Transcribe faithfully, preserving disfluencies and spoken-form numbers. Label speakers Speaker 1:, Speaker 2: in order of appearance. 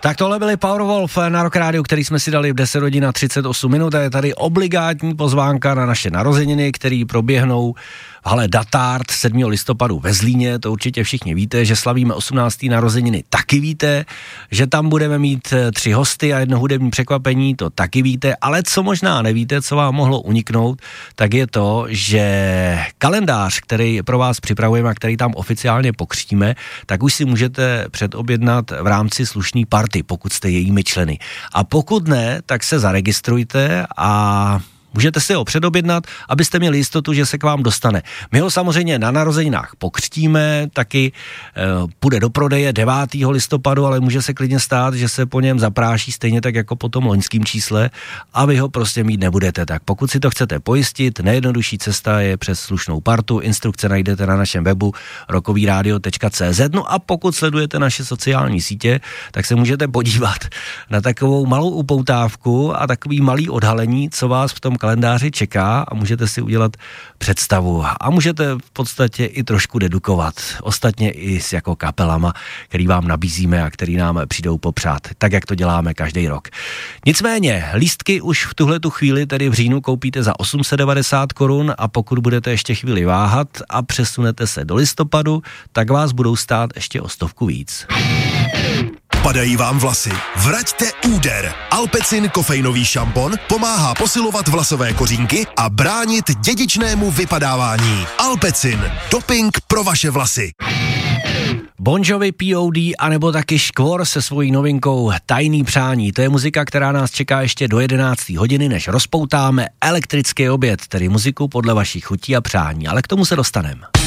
Speaker 1: Tak tohle byli Powerwolf na Rock Rádiu, který jsme si dali v deset hodin a třicet osm minut a je tady obligátní pozvánka na naše narozeniny, které proběhnou v hale Datard sedmého listopadu ve Zlíně, to určitě všichni víte, že slavíme osmnácté narozeniny, taky víte, že tam budeme mít tři hosty a jedno hudební překvapení, to taky víte, ale co možná nevíte, co vám mohlo uniknout, tak je to, že kalendář, který pro vás připravujeme a který tam oficiálně pokřtíme, tak už si můžete předobjednat v rámci slušný party, pokud jste jejími členy. A pokud ne, tak se zaregistrujte a můžete si ho předobjednat, abyste měli jistotu, že se k vám dostane. My ho samozřejmě na narozeninách pokřtíme, taky e, půjde do prodeje devátého listopadu, ale může se klidně stát, že se po něm zapráší stejně tak jako po tom loňském čísle a vy ho prostě mít nebudete. Tak pokud si to chcete pojistit, nejjednodušší cesta je přes slušnou partu, instrukce najdete na našem webu rockovyradio tečka cé zet. No a pokud sledujete naše sociální sítě, tak se můžete podívat na takovou malou upoutávku a takový malý odhalení, co vás v tom kalendáři čeká a můžete si udělat představu a můžete v podstatě i trošku dedukovat. Ostatně i s jako kapelama, který vám nabízíme a který nám přijdou popřát, tak jak to děláme každý rok. Nicméně, lístky už v tuhletu chvíli, tedy v říjnu, koupíte za osm set devadesát korun a pokud budete ještě chvíli váhat a přesunete se do listopadu, tak vás budou stát ještě o stovku víc.
Speaker 2: Padají vám vlasy? Vraťte úder. Alpecin kofeinový šampon pomáhá posilovat vlasové kořínky a bránit dědičnému vypadávání. Alpecin. Doping pro vaše vlasy.
Speaker 1: Bon Jovi, P O D anebo taky Škvor se svojí novinkou Tajný přání. To je muzika, která nás čeká ještě do jedenácté hodiny, než rozpoutáme elektrický oběd, tedy muziku podle vašich chutí a přání. Ale k tomu se dostaneme.